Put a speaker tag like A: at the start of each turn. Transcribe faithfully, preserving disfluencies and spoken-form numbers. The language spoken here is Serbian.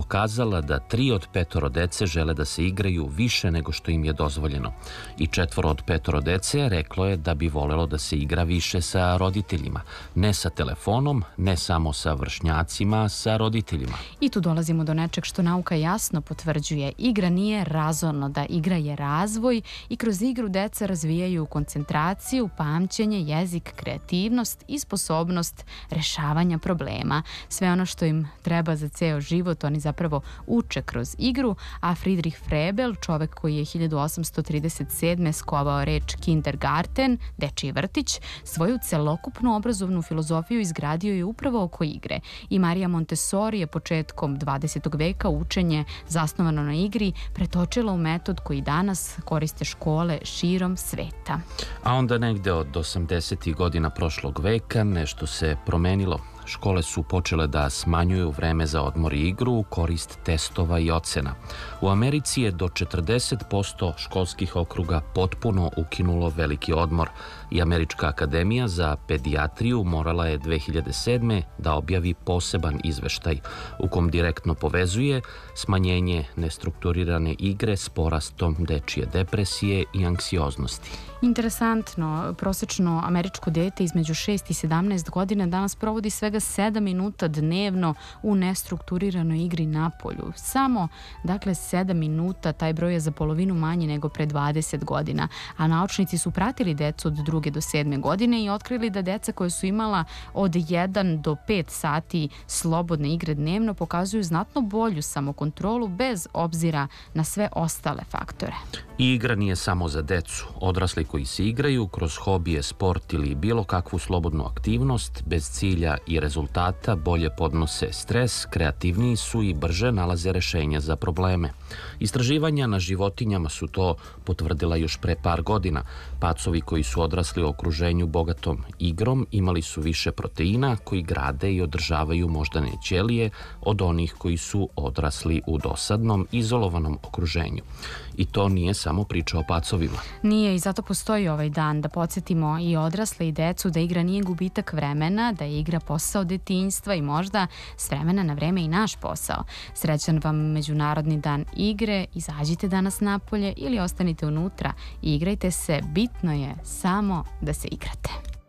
A: pokazala da tri od petoro dece žele da se igraju više nego što im je dozvoljeno. I četvoro od petoro dece reklo je da bi volelo da se igra više sa roditeljima. Ne sa telefonom, ne samo sa vršnjacima, sa roditeljima.
B: I tu dolazimo do nečeg što nauka jasno potvrđuje. Igra nije razorno, da igra je razvoj i kroz igru deca razvijaju koncentraciju, pamćenje, jezik, kreativnost i sposobnost rešavanja problema. Sve ono što im treba za ceo život oni zapravo uče kroz igru, a Friedrich Frebel, čovek koji je hiljadu osamsto trideset sedme skovao reč kindergarten, dečiji vrtić, svoju celokupnu obrazovnu filozofiju izgradio je upravo oko igre. I Marija Montessori je početkom dvadesetog veka učenje zasnovano na igri pretočila u metod koji danas koriste škole širom sveta.
A: A onda negde od osamdesetih godina prošlog veka nešto se promenilo. Škole su počele da smanjuju vreme za odmor i igru u korist testova i ocena. U Americi je do četrdeset posto školskih okruga potpuno ukinulo veliki odmor i Američka akademija za pedijatriju morala je dve hiljade sedme da objavi poseban izveštaj u kom direktno povezuje smanjenje nestrukturirane igre s porastom dečije depresije i anksioznosti.
B: Interesantno, prosečno američko dete između šest i sedamnaest godina danas provodi svega sedam minuta dnevno u nestrukturiranoj igri napolju. Samo, dakle, sedam minuta, taj broj je za polovinu manji nego pre dvadeset godina, a naučnici su pratili decu od druge do sedme godine i otkrili da deca koje su imala od jedan do pet sati slobodne igre dnevno pokazuju znatno bolju samokontrolu bez obzira na sve ostale faktore.
A: I igra nije samo za decu. Odrasli koji se igraju kroz hobije, sport ili bilo kakvu slobodnu aktivnost bez cilja i rezultata bolje podnose stres, kreativniji su i brže nalaze rešenja za probleme. Istraživanja na životinjama su to potvrdila još pre par godina. Pacovi koji su odrasli u okruženju bogatom igrom imali su više proteina koji grade i održavaju moždane ćelije od onih koji su odrasli u dosadnom, izolovanom okruženju. I to nije samo priča o pacovima.
B: Nije, i zato postoji ovaj dan da podsjetimo i odrasle i decu da igra nije gubitak vremena, da je igra posao detinjstva i možda s vremena na vreme i naš posao. Srećan vam Međunarodni dan igre, izađite danas napolje ili ostanite unutra i igrajte se, bitno je samo da se igrate.